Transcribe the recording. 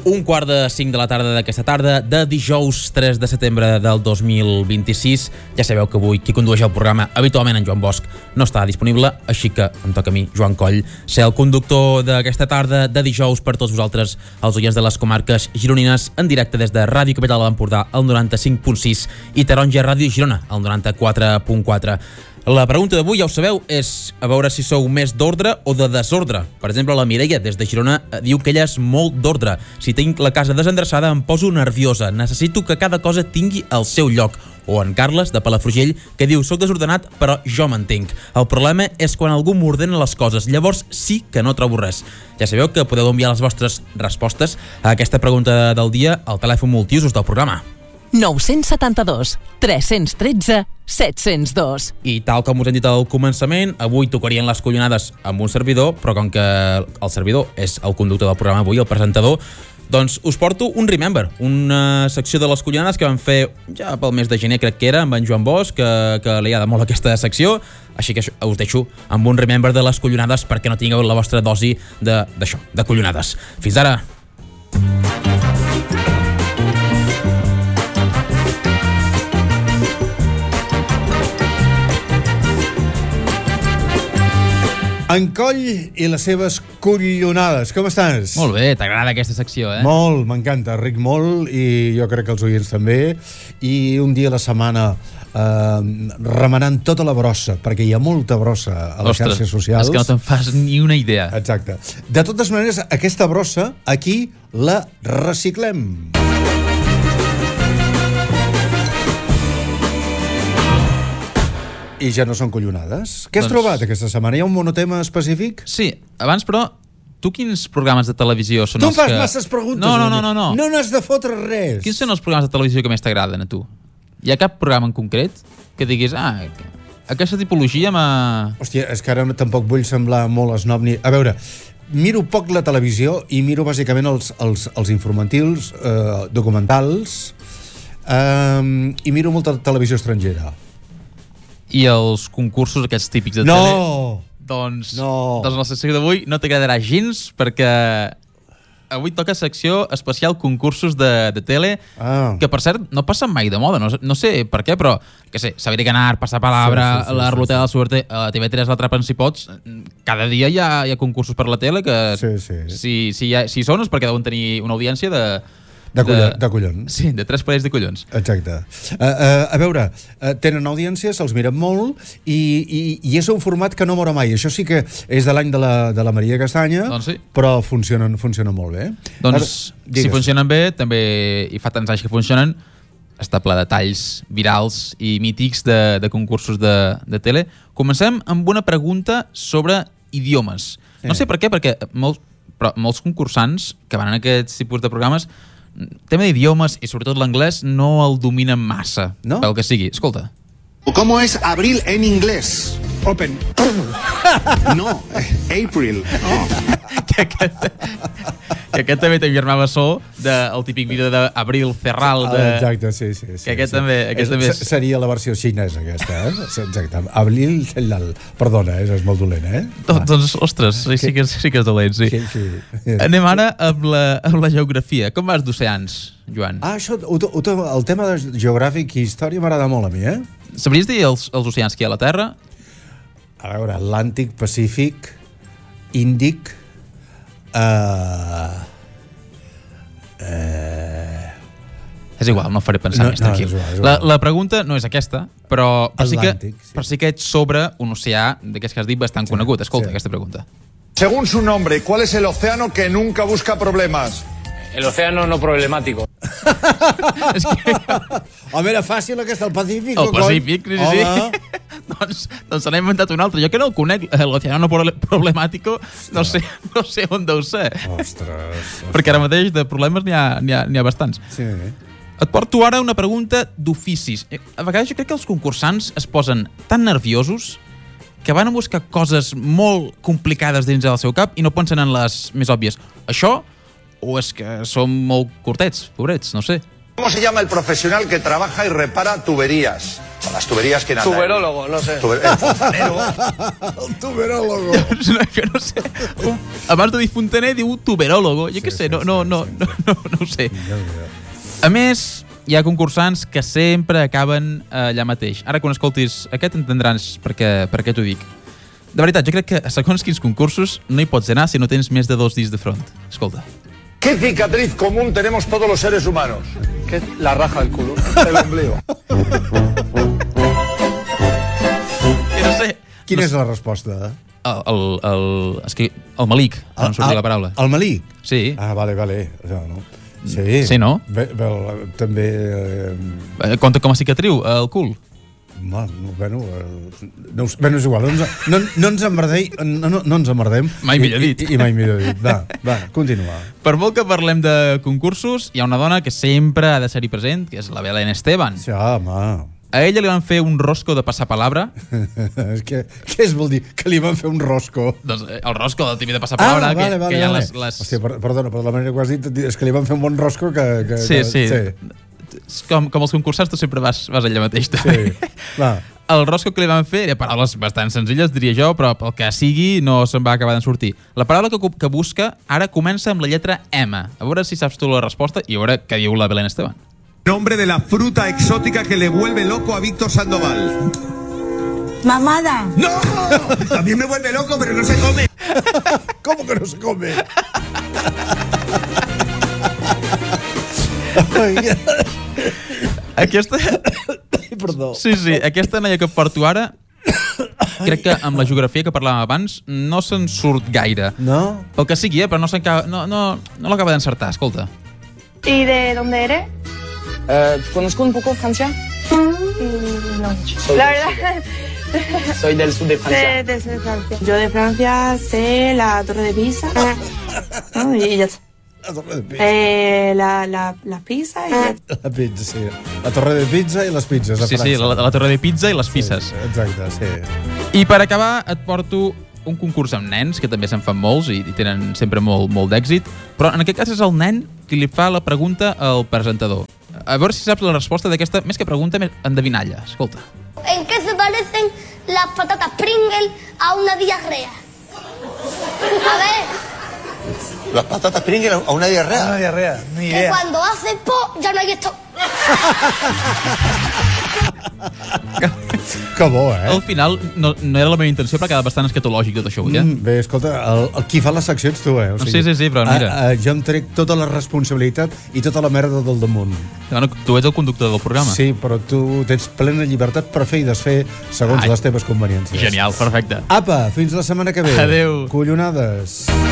1:45 de la tarda d'aquesta tarda de dijous 3 de setembre del 2026. Ja sabeu que avui qui condueix el programa, habitualment en Joan Bosch, no està disponible, així que em toca a mi, Joan Coll, ser el conductor d'aquesta tarda de dijous per tots vosaltres, els oients de les comarques gironines, en directe des de Ràdio Capital de l'Empordà, al 95.6, i Taronja Ràdio Girona, al 94.4. La pregunta d'avui, ja ho sabeu, és a veure si sou més d'ordre o de desordre. Per exemple, la Mireia, des de Girona, diu que ella és molt d'ordre. Si tinc la casa desendreçada em poso nerviosa. Necessito que cada cosa tingui el seu lloc. O en Carles, de Palafrugell, que diu: soc desordenat, però jo m'entenc. El problema és quan algú m'ordena les coses. Llavors sí que no trobo res. Ja sabeu que podeu enviar les vostres respostes a aquesta pregunta del dia al telèfon multiusos del programa. 972 313 702. I tal com us hem dit al començament, avui tocarien les collonades amb un servidor, però com que el servidor és el conductor del programa avui, el presentador, doncs us porto un Remember, una secció de les collonades que vam fer ja pel mes de gener, crec que era, amb en Joan Bosch, que li agrada molt aquesta secció, així que us deixo amb un Remember de les collonades perquè no tingueu la vostra dosi d'això, de collonades. Fins ara! En Coll i les seves collonades. Com estàs? Molt bé, t'agrada aquesta secció, eh? Molt, m'encanta, ric molt, i jo crec que els oients també. I un dia a la setmana remenant tota la brossa, perquè hi ha molta brossa a les xarxes socials. És que no te'n fas ni una idea. Exacte. De totes maneres, aquesta brossa, aquí la reciclem. I ja no són collonades. Què has trobat aquesta setmana? Hi ha un monotema específic? Sí, abans però, tu quins programes de televisió són els que... Tu em fas masses preguntes. No. No n'has de fotre res. Quins són els programes de televisió que més t'agraden a tu? Hi ha cap programa en concret que diguis, aquesta tipologia m'ha... Hòstia, és que ara tampoc vull semblar molt esnob ni... A veure, miro poc la televisió i miro bàsicament els informatius, documentals, i miro molta televisió estrangera. I els concursos aquests típics de tele? Doncs la secció d'avui no t'agradarà gens, perquè avui toca secció especial concursos de tele, que per cert no passen mai de moda, no sé per què, però que sé, Saber y Ganar, Passa Palabra, La Ruleta de la Suerte, a TV3 l'Atrapa'n si pots, cada dia hi ha concursos per la tele que si són és perquè deuen tenir una audiència de collons. Sí, de 3 parells de collons. Exacte. A veure, tenen audiències, se'ls mira molt i és un format que no mora mai. Això sí que és de l'any de la Maria Castanya, doncs sí. Però funcionen molt bé. Doncs si funcionen bé, també, i fa tants anys que funcionen, està ple de talls virals i mítics de concursos de tele. Comencem amb una pregunta sobre idiomes. No sé per què, perquè molts concursants que van en aquests tipus de programes, tema d'idiomes i sobretot l'anglès no el dominen massa, no? Pel que sigui. Escolta. ¿Cómo es abril en inglés? Open. No, April. Que aquest també té germà bessó del típic vídeo d'Abril Cerral. Exacte, sí. Que aquest també seria la versió xinesa, aquesta, Exacte. Abril Cerral. Perdona, és molt dolent, Doncs, ostres, sí que és dolent, sí. Anem ara amb la geografia. Com vas d'oceans, Joan? Això, el tema de geogràfic i història m'agrada molt a mi, Sabries dir els oceans que hi ha a la Terra? A veure, Atlàntic, Pacífic, Índic, és igual, no faré pensar més tranquil. La pregunta no és aquesta, però sí que ets sobre un oceà d'aquests que has dit bastant conegut. Escolta aquesta pregunta. Según su nombre, ¿cuál es el océano que nunca busca problemas? El océano no problemático. Home, era fàcil aquesta, el Pacífic. El Pacífic, sí. Doncs se n'ha inventat un altre. Jo que no el conec, l'oceano problemàtico, no sé on deu ser. Ostres. Perquè ara mateix de problemes n'hi ha bastants. Sí. Et porto ara una pregunta d'oficis. A vegades jo crec que els concursants es posen tan nerviosos que van a buscar coses molt complicades dins del seu cap i no pensen en les més òbvies. Això, o és que són molt curtets, pobrets, no sé. ¿Cómo se llama el profesional que trabaja y repara tuberías? Las tuberías, ¿quién anda? Tuberólogo, no sé. El fontanero. El tuberólogo. Jo no sé. Abans de dir fontaner, diu tuberòlogo. Jo què sé, no ho sé. A més, hi ha concursants que sempre acaben allà mateix. Ara, quan escoltis aquest, entendràs per què t'ho dic. De veritat, jo crec que a segons quins concursos no hi pots anar si no tens més de 2 dits de front. Escolta. ¿Qué cicatriz común tenemos todos los seres humanos? ¿Qué? La raja del culo. El ombligo. Jo no sé. Quina és la resposta? És que el malic, no em sortia la paraula. El malic? Sí. Ah, vale. No. Sí. Sí, no? També... Compta com a cicatriu, el cul. Bueno, és igual. No ens emmerdem. Mai millor dit. I mai millor dit. Va, continua. Per molt que parlem de concursos, hi ha una dona que sempre ha de ser-hi present, que és la Belén Esteban. Sí, home. A ella li van fer un rosco de passapalabra. Què es vol dir? Que li van fer un rosco? Doncs el rosco del típic de passapalabra, que hi ha les... Hòstia, perdona, per la manera que ho has dit, és que li van fer un bon rosco que Sí. Com els concursants, tu sempre vas allà mateix. Sí, va. El rosco que li van fer era paraules bastant senzilles, diria jo, però pel que sigui no se'n va acabar de sortir. La paraula que busca ara comença amb la lletra M. A veure si saps tu la resposta i a veure què diu la Belén Esteban. Nombre de la fruta exótica que le vuelve loco a Víctor Sandoval. Mamada. ¡No! También me vuelve loco, pero no se come. ¿Cómo que no se come? Aquesta... Perdó. Sí, aquesta noia que porto ara, crec que amb la geografia que parlàvem abans no se'n surt gaire. No? Pel que sigui, però no l'acaba d'encertar, escolta. ¿Y de dónde eres? Conozco un poco Francia. No. La verdad. Soy del sur de Francia. Del sur de Francia. Yo de Francia sé la Torre de Pisa. ¿No? Y ya está. La torre de pizza. La pizza y ya. La pizza, sí. La torre de pizza i les pizzas a França. Sí, la torre de pizza i les pisses. Sí, exacte, sí. I per acabar et porto un concurs amb nens, que també se'n fan molts i tenen sempre molt d'èxit, però en aquest cas és el nen qui li fa la pregunta al presentador. A veure si saps la resposta d'aquesta, més que pregunta, més endevinalla. Escolta. ¿En qué se parecen las patatas Pringles a una diarrea? A ver, Las patatas Pringles a una diarrea. Una diarrea, ni que idea. cuando hace po ya no hay esto. Que bo, eh? Al final no era la meva intenció, però ha quedat bastant escatològic tot això, Bé, escolta, el qui fa les seccions tu, eh? O sigui, Sí, però mira. Jo em trec tota la responsabilitat i tota la merda del damunt. Bueno, tu ets el conductor del programa. Sí, però tu tens plena llibertat per fer i desfer segons les teves conveniències. Genial, perfecte. Apa, fins la setmana que ve. Adéu. Collonades.